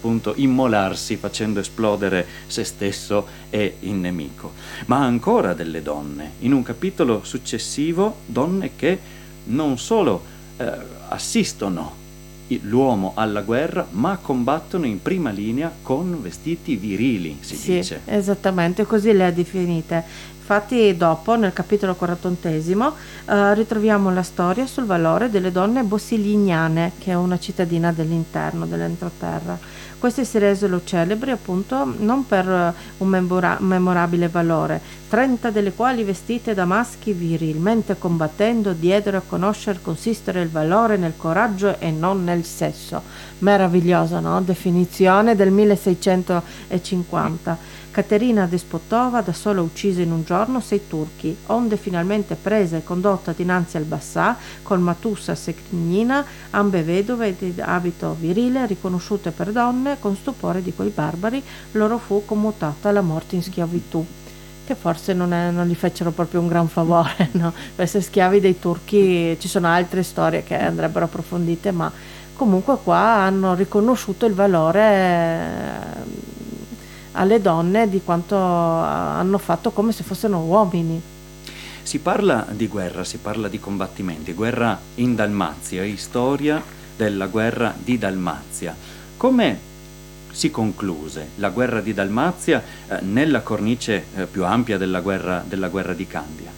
appunto immolarsi facendo esplodere se stesso e il nemico. Ma ancora delle donne, in un capitolo successivo, donne che non solo assistono l'uomo alla guerra, ma combattono in prima linea con vestiti virili, si dice. Sì, esattamente, così le ha definite. Infatti dopo, nel capitolo 41, ritroviamo la storia sul valore delle donne bossilignane, che è una cittadina dell'interno, dell'entroterra. Queste si resero celebri appunto non per un memorabile valore, 30 delle quali vestite da maschi virilmente combattendo diedero a conoscere consistere il valore nel coraggio e non nel sesso. Meravigliosa, no? Definizione del 1650. Caterina Despotova da sola uccise in un giorno 6 turchi, onde finalmente presa e condotta dinanzi al Bassà col Matussa Secnina, ambe vedove di abito virile, riconosciute per donne, con stupore di quei barbari, loro fu commutata la morte in schiavitù. Che forse non gli fecero proprio un gran favore, no? Per essere schiavi dei turchi ci sono altre storie che andrebbero approfondite, ma comunque qua hanno riconosciuto il valore alle donne di quanto hanno fatto come se fossero uomini. Si parla di guerra, si parla di combattimenti, guerra in Dalmazia, storia della guerra di Dalmazia. Come si concluse la guerra di Dalmazia nella cornice più ampia della guerra di Candia?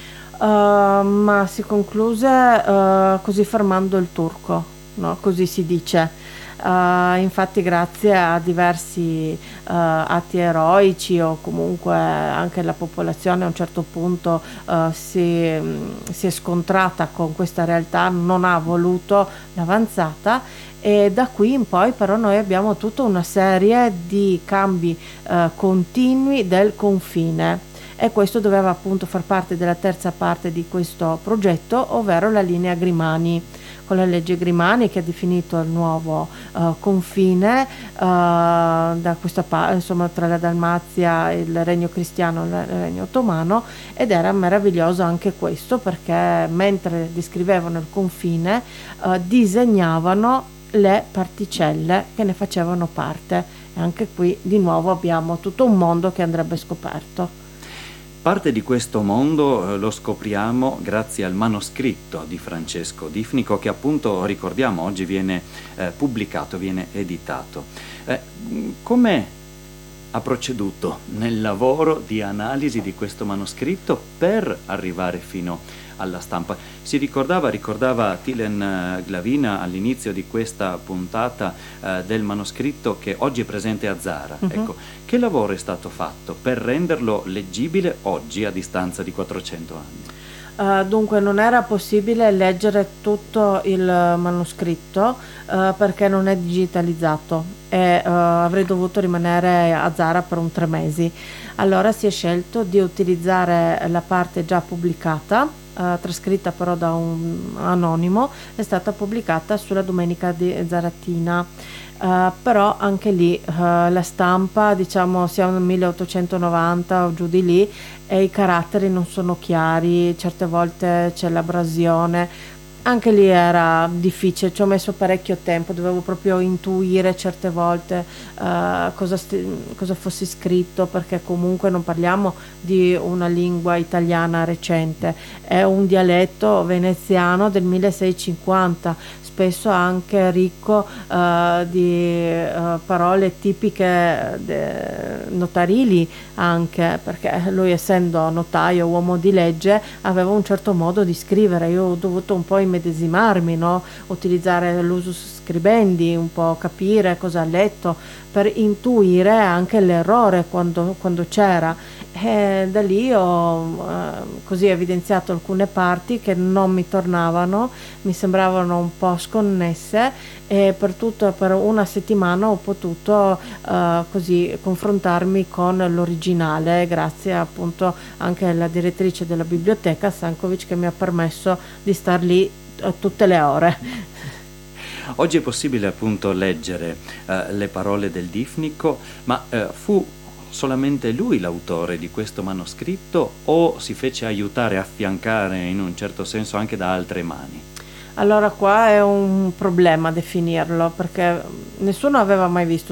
Ma si concluse così fermando il turco, no? Così si dice. Infatti grazie a diversi atti eroici o comunque anche la popolazione a un certo punto si è scontrata con questa realtà, non ha voluto l'avanzata, e da qui in poi però noi abbiamo tutta una serie di cambi continui del confine, e questo doveva appunto far parte della terza parte di questo progetto, ovvero la linea Grimani, con la legge Grimani che ha definito il nuovo confine da questa insomma, tra la Dalmazia, il regno cristiano e il regno ottomano, ed era meraviglioso anche questo perché mentre descrivevano il confine disegnavano le particelle che ne facevano parte, e anche qui di nuovo abbiamo tutto un mondo che andrebbe scoperto. Parte di questo mondo lo scopriamo grazie al manoscritto di Francesco Difnico che appunto, ricordiamo, oggi viene pubblicato, viene editato. Come ha proceduto nel lavoro di analisi di questo manoscritto per arrivare fino alla stampa? Ricordava Tilen Glavina all'inizio di questa puntata del manoscritto che oggi è presente a Zara. Ecco, che lavoro è stato fatto per renderlo leggibile oggi a distanza di 400 anni? Dunque non era possibile leggere tutto il manoscritto perché non è digitalizzato e avrei dovuto rimanere a Zara per 3 mesi. Allora si è scelto di utilizzare la parte già pubblicata, trascritta però da un anonimo, è stata pubblicata sulla Domenica di Zaratina. Però anche lì la stampa, diciamo, siamo nel 1890 o giù di lì, e i caratteri non sono chiari, certe volte c'è l'abrasione. Anche lì era difficile, ci ho messo parecchio tempo, dovevo proprio intuire certe volte cosa fosse scritto, perché comunque non parliamo di una lingua italiana recente, è un dialetto veneziano del 1650, spesso anche ricco di parole tipiche notarili, anche perché lui, essendo notaio, uomo di legge, aveva un certo modo di scrivere. Io ho dovuto un po' immedesimarmi, no? Utilizzare l'usus scribendi, un po' capire cosa ha letto per intuire anche l'errore quando c'era, e da lì ho così evidenziato alcune parti che non mi tornavano, mi sembravano un po' sconnesse, e per 1 settimana ho potuto così confrontarmi con l'originale, grazie appunto anche alla direttrice della biblioteca Sankovic, che mi ha permesso di star lì tutte le ore. Oggi è possibile appunto leggere le parole del Difnico, ma fu solamente lui l'autore di questo manoscritto o si fece aiutare, affiancare in un certo senso anche da altre mani? Allora qua è un problema definirlo, perché nessuno aveva mai visto